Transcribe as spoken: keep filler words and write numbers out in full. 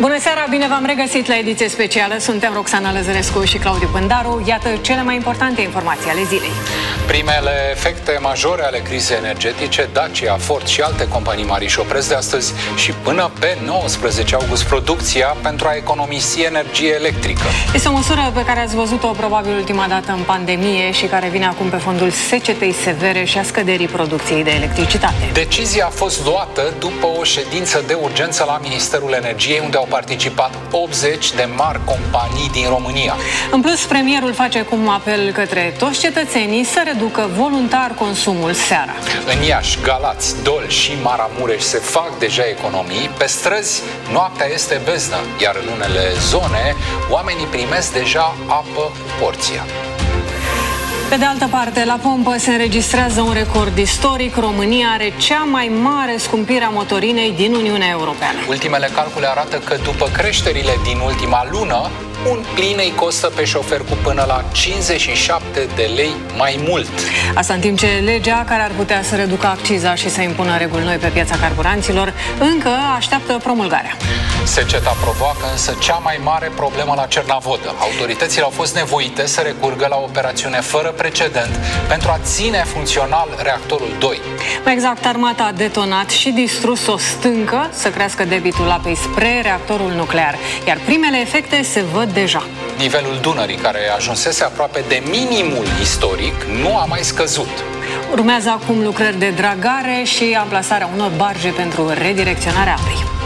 Bună seara, bine v-am regăsit la ediție specială. Suntem Roxana Lăzărescu și Claudiu Pândaru. Iată cele mai importante informații ale zilei. Primele efecte majore ale crizei energetice, Dacia, Ford și alte companii mari își opresc de astăzi și până pe nouăsprezece august producția pentru a economisi energie electrică. Este o măsură pe care ați văzut-o probabil ultima dată în pandemie și care vine acum pe fondul secetei severe și a scăderii producției de electricitate. Decizia a fost luată după o ședință de urgență la Ministerul Energiei, unde au participat optzeci de mari companii din România. În plus, premierul face acum apel către toți cetățenii să reducă voluntar consumul seara. În Iași, Galați, Dol și Maramureș se fac deja economii. Pe străzi, noaptea este beznă, iar în unele zone, oamenii primesc deja apă porția. Pe de altă parte, la pompă se înregistrează un record istoric. România are cea mai mare scumpire a motorinei din Uniunea Europeană. Ultimele calcule arată că după creșterile din ultima lună, un plin îi costă pe șofer cu până la cincizeci și șapte de lei mai mult. Asta în timp ce legea care ar putea să reducă acciza și să impună reguli noi pe piața carburanților încă așteaptă promulgarea. Seceta provoacă însă cea mai mare problemă la Cernavodă. Autoritățile au fost nevoite să recurgă la o operațiune fără precedent pentru a ține funcțional reactorul doi. Mai exact, armata a detonat și distrus o stâncă să crească debitul apei spre reactorul nuclear, iar primele efecte se văd deja. Nivelul Dunării, care ajunsese aproape de minimul istoric, nu a mai scăzut. Urmează acum lucrări de dragare și amplasarea unor barje pentru redirecționarea apei.